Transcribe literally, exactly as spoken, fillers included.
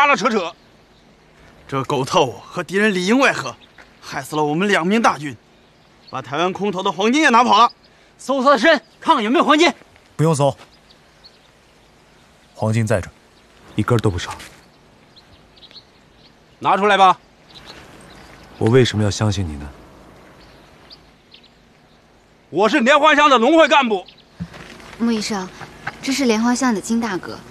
拉拉扯扯。 这狗头和敌人里应外合，害死了我们两名大军，把台湾空投的黄金也拿跑了。 搜他的身，看看有没有黄金。 不用搜，黄金在这，一根都不少。 拿出来吧。 我为什么要相信你呢？ 我是莲花乡的农会干部。 穆医生，这是莲花乡的金大哥。